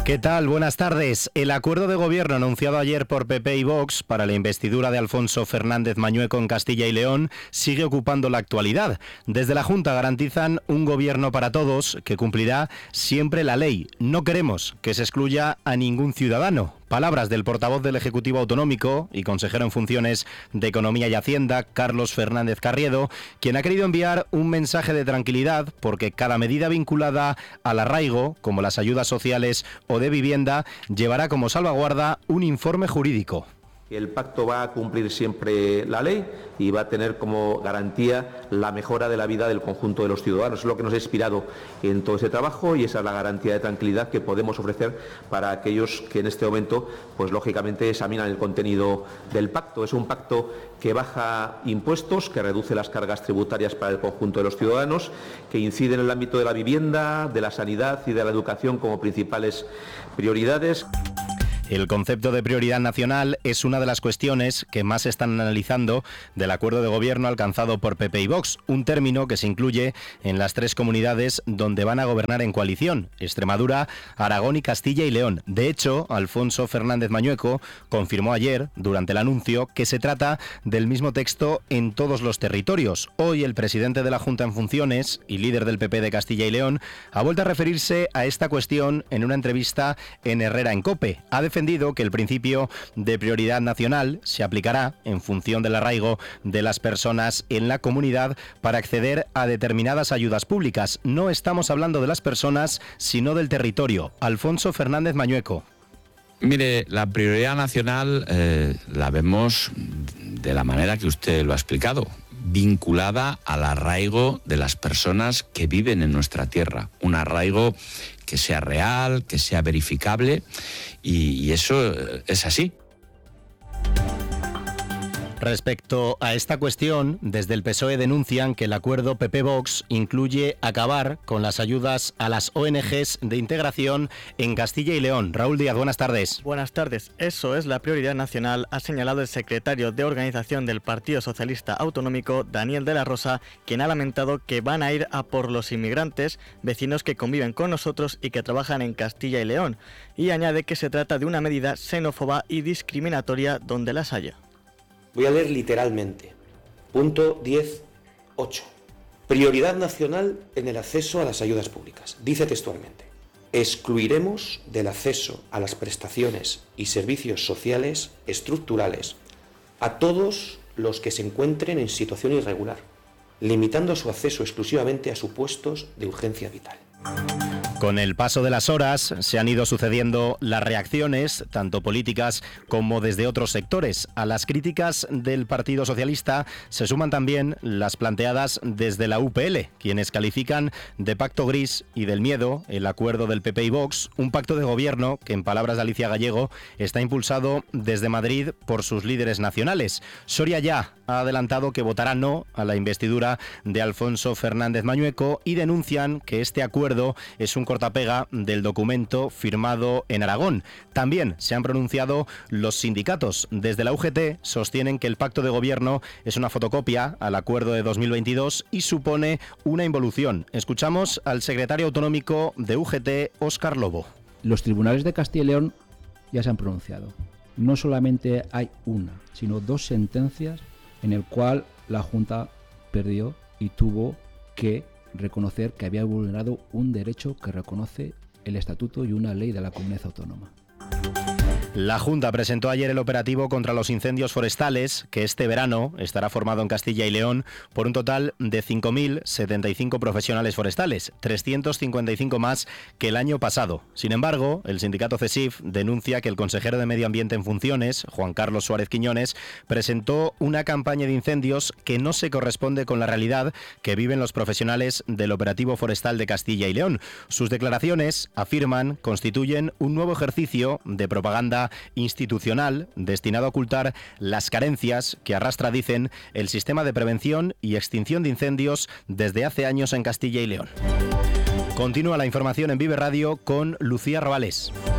¿Qué tal? Buenas tardes. El acuerdo de gobierno anunciado ayer por PP y Vox para la investidura de Alfonso Fernández Mañueco en Castilla y León sigue ocupando la actualidad. Desde la Junta garantizan un gobierno para todos que cumplirá siempre la ley. No queremos que se excluya a ningún ciudadano. Palabras del portavoz del Ejecutivo Autonómico y consejero en funciones de Economía y Hacienda, Carlos Fernández Carriedo, quien ha querido enviar un mensaje de tranquilidad porque cada medida vinculada al arraigo, como las ayudas sociales o de vivienda, llevará como salvaguarda un informe jurídico. El pacto va a cumplir siempre la ley y va a tener como garantía la mejora de la vida del conjunto de los ciudadanos. Es lo que nos ha inspirado en todo ese trabajo y esa es la garantía de tranquilidad que podemos ofrecer para aquellos que en este momento, pues lógicamente, examinan el contenido del pacto. Es un pacto que baja impuestos, que reduce las cargas tributarias para el conjunto de los ciudadanos, que incide en el ámbito de la vivienda, de la sanidad y de la educación como principales prioridades. El concepto de prioridad nacional es una de las cuestiones que más se están analizando del acuerdo de gobierno alcanzado por PP y Vox, un término que se incluye en las tres comunidades donde van a gobernar en coalición: Extremadura, Aragón y Castilla y León. De hecho, Alfonso Fernández Mañueco confirmó ayer, durante el anuncio, que se trata del mismo texto en todos los territorios. Hoy el presidente de la Junta en funciones y líder del PP de Castilla y León ha vuelto a referirse a esta cuestión en una entrevista en Herrera en COPE. Ha defendido que el principio de prioridad nacional se aplicará en función del arraigo de las personas en la comunidad para acceder a determinadas ayudas públicas. No estamos hablando de las personas, sino del territorio. Alfonso Fernández Mañueco. Mire, la prioridad nacional la vemos de la manera que usted lo ha explicado, vinculada al arraigo de las personas que viven en nuestra tierra. Un arraigo que sea real, que sea verificable, y eso es así. Respecto a esta cuestión, desde el PSOE denuncian que el acuerdo PP-Vox incluye acabar con las ayudas a las ONGs de integración en Castilla y León. Raúl Díaz, buenas tardes. Buenas tardes. Eso es la prioridad nacional, ha señalado el secretario de organización del Partido Socialista Autonómico, Daniel de la Rosa, quien ha lamentado que van a ir a por los inmigrantes, vecinos que conviven con nosotros y que trabajan en Castilla y León. Y añade que se trata de una medida xenófoba y discriminatoria donde las haya. Voy a leer literalmente. Punto 10.8. Prioridad nacional en el acceso a las ayudas públicas. Dice textualmente: excluiremos del acceso a las prestaciones y servicios sociales estructurales a todos los que se encuentren en situación irregular, limitando su acceso exclusivamente a supuestos de urgencia vital. Con el paso de las horas se han ido sucediendo las reacciones, tanto políticas como desde otros sectores. A las críticas del Partido Socialista se suman también las planteadas desde la UPL, quienes califican de pacto gris y del miedo el acuerdo del PP y Vox, un pacto de gobierno que, en palabras de Alicia Gallego, está impulsado desde Madrid por sus líderes nacionales. Soria Ya ha adelantado que votará no a la investidura de Alfonso Fernández Mañueco y denuncian que este acuerdo es un cortapega del documento firmado en Aragón. También se han pronunciado los sindicatos. Desde la UGT sostienen que el pacto de gobierno es una fotocopia al acuerdo de 2022 y supone una involución. Escuchamos al secretario autonómico de UGT, Óscar Lobo. Los tribunales de Castilla y León ya se han pronunciado. No solamente hay una, sino dos sentencias en el cual la Junta perdió y tuvo que reconocer que había vulnerado un derecho que reconoce el Estatuto y una ley de la comunidad autónoma. La Junta presentó ayer el operativo contra los incendios forestales, que este verano estará formado en Castilla y León por un total de 5.075 profesionales forestales, 355 más que el año pasado. Sin embargo, el sindicato CESIF denuncia que el consejero de Medio Ambiente en funciones, Juan Carlos Suárez Quiñones, presentó una campaña de incendios que no se corresponde con la realidad que viven los profesionales del operativo forestal de Castilla y León. Sus declaraciones, afirman, constituyen un nuevo ejercicio de propaganda institucional destinado a ocultar las carencias que arrastra, dicen, el sistema de prevención y extinción de incendios desde hace años en Castilla y León. Continúa la información en Vive Radio con Lucía Robales.